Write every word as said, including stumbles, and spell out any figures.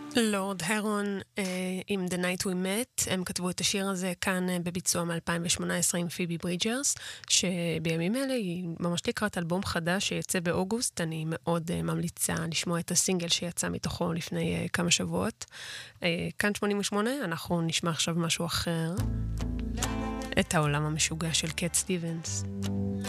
לורד הרון עם The Night We Met, הם כתבו את השיר הזה כאן בביצוע מ-אלפיים ושמונה עשרה עם פיבי ברידג'רס, שבימים אלה היא ממש לקראת אלבום חדש שיצא באוגוסט. אני מאוד ממליצה לשמוע את הסינגל שיצא מתוכו לפני כמה שבועות. כאן שמונים ושמונה, אנחנו נשמע עכשיו משהו אחר, את העולם המשוגע של קט סטיבנס.